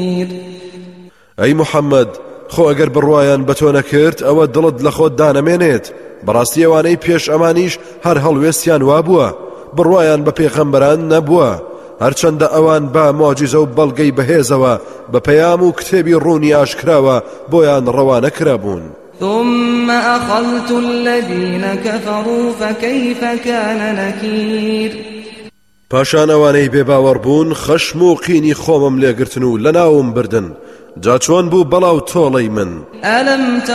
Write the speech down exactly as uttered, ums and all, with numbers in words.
ئەی محەممەد خۆ ئەگەر بڕوایان بە تۆ نەکرد ئەوە دڵت لە خۆت دانەمێنێت بەڕاستی ئەوانەی پێش ئەمانیش هەر هەڵوێستیان وابووە بڕوایان بە پێغەمبەران نەبووە هەرچەندە ئەوان بە مۆجیزە و بەڵگەی بەهێزەوە بە پەیام و کتێبی ڕوونی ئاشکراوە بۆیان ڕەوانە کرابوون. ثم أخذت الذين كفروا فكيف كان نكير. پاشان ئەوانەی بێباوەڕ بوون خەشم و قینی خۆمم لێگرتن و لە ناوم بردن جا چۆن بوو بەڵاو تۆڵەی من. ئەلەم